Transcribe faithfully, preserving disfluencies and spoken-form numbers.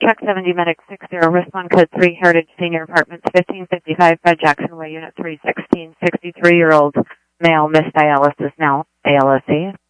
Truck seventy Medic six zero, respond code three, Heritage Senior Apartments, fifteen fifty-five by Jackson Way, Unit three sixteen, sixty-three-year-old male, missed dialysis now, A L S E.